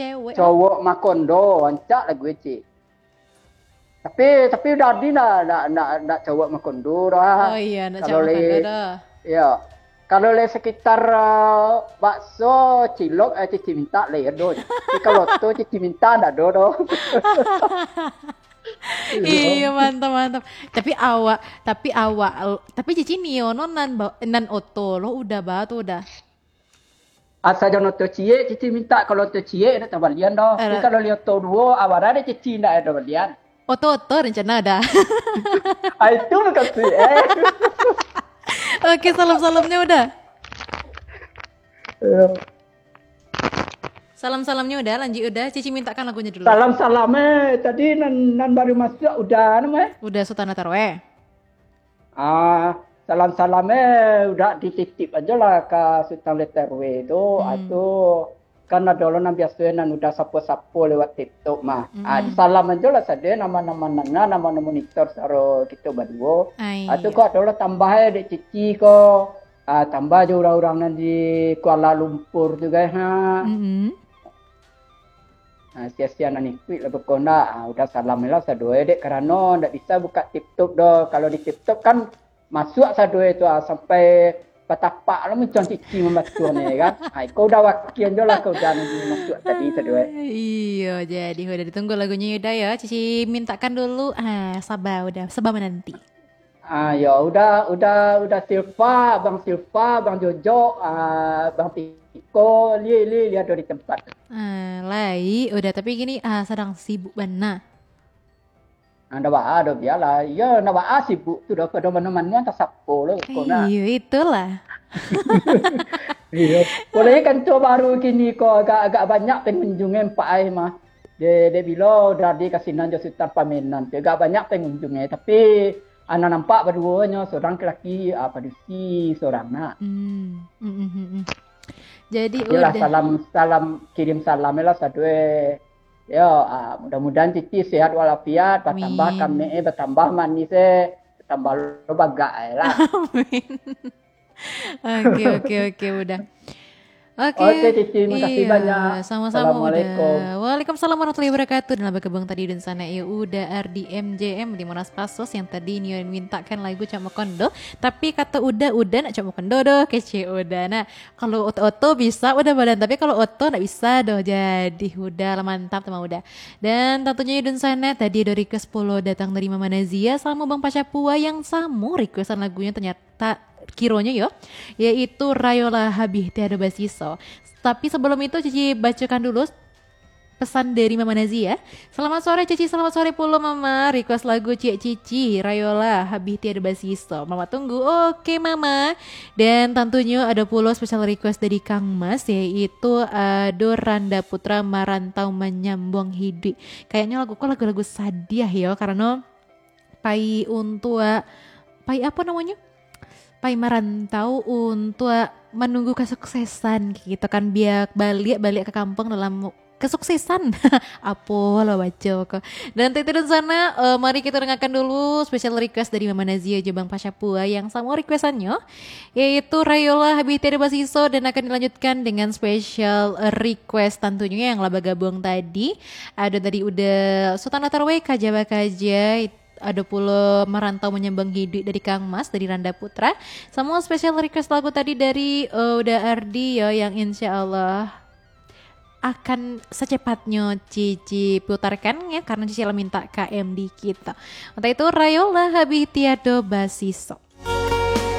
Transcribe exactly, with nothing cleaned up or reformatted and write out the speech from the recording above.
cewek. Cowok Makondo, ancak lagu Eci. Tapi tapi udah di nak nak nak nak cowok Makondo dah. Oh iya, nak Kalau cowok le, Makondo dah. ya. Kalau le sekitar uh, bakso cilok eh Cici minta le do. Tapi kalau tu Cici minta ndak do do. Iya mantap mantap. Tapi awak, tapi awak, tapi Cici niono nan ba- nan oto lo udah ba tuh udah. Asa jono to cie Cici minta kalau to cie nak tabalian do. Tapi Eh, kalau lihat to duo awara de Cici ndak ada tabalian. Oto oto rencana ada. Ah itu bukan sih eh. Oke salam salamnya udah. Salam salamnya udah, lanjut udah. Cici mintakan lagunya dulu. Salam salam eh tadi nan nan baru masuk udah namanya. Udah Sultan Tarweh. Ah, salam salam eh udah dititip aja lah ke Sultan Leterwe itu. Hmm. Itu kan ada orang biasanya nan udah sapo-sapo lewat TikTok mah. Hmm. Ah, salam aja lah saja nama-nama nana, nama-nama monitor saro kita berdua. Ay. Atau kok ada orang tambah eh dek cici kok. Ah, tambah aja orang-orang nan di Kuala Lumpur juga ha. Mm-hmm. Nah, sia-sia nan ikut lah berkona. Ah, udah salam lah sadue dek karena ndak bisa buka TikTok doh. Kalau di TikTok kan masuk sadue itu ah, sampai petapak lah macam cici membantu ni kan. Ah, kau dah wakian je lah kau dah masuk tadi sadue. Iya, jadi udah ditunggu lagunya udah ya. Cici mintakan dulu. Ah, sabar udah, sabar menanti. Ah, ya udah udah udah Silva, Bang Silva, Bang Jojo, ah, Bang Tiko, li li lihat dari tempat. Ah, lai udah tapi gini ah sedang sibuk benar. Anda bah ada biarlah. Ya nak bah sibuk tu dah pada mana-mana tak sapo lah kau nak. Iya, itulah. Iya. Boleh kan tu baru kini kau agak agak banyak pengunjungnya empat ai mah. Dia dia bila dah di kasinan je Sultan Pamenan. Dia agak banyak pengunjungnya tapi anak nampak berduanya seorang lelaki apa dusi seorang nak. Hmm. mm, mm, mm, mm. Jadi Yalah udah. salam salam kirim salam lah sadue. Ya, ah, mudah-mudahan Cici sehat walafiat, bertambah Amin. kami eh bertambah manis eh, bertambah lo bagai lah. Amin. Oke oke oke udah. Oke. Oke Cici, makasih Iya, banyak. sama-sama Assalamualaikum. udah. Waalaikumsalam warahmatullahi wabarakatuh. Dan berkebang tadi dan sana ya udah Ardi M J M di Monas Pasos yang tadi Nio mintakan lagu Cak Mokondo. Tapi kata udah udah nak Cak Mokondo doh kece udah. Nah kalau oto-oto bisa udah badan tapi kalau oto nggak bisa doh. Jadi udah lah, mantap teman udah. Dan tentunya dan sana tadi dari ke sepuluh datang dari Mama Nazia sama Bang Pacapua yang sama requestan lagunya ternyata kironya yo yaitu Rayola Habih Tiada Basiso. Tapi sebelum itu Cici bacakan dulu pesan dari Mama Nazia. Selamat sore Cici, selamat sore pula Mama. Request lagu Cik Cici Rayola Habih Tiada Basiso. Mama tunggu. Oke Mama. Dan tentunya ada pula special request dari Kang Mas yaitu Ado Randa Putra Marantau Menyambung Hidup. Kayaknya lagu kok lagu-lagu sadiah ya karena pai untuk pai apa namanya? Pai merantau untuk menunggu kesuksesan gitu kan biar balik balik ke kampung dalam kesuksesan apa lo baca kok. Dan itu dan sana uh, mari kita dengarkan dulu special request dari Mama Nazia Jebang Pacapua yang sama requestannya yaitu Rayola Habib Tiada Basiso dan akan dilanjutkan dengan special request tentunya yang laba gabung tadi ada tadi udah Sultan Tarweh Kajaba Kaja ada pula Merantau Menyambang Hidup dari Kang Mas dari Randa Putra. Semua special request lagu tadi dari uh, udah Ardi ya yang insya Allah akan secepatnya Cici putarkan ya karena Cici minta K M D kita. Untuk itu Rayola Habib Tiada Basiso.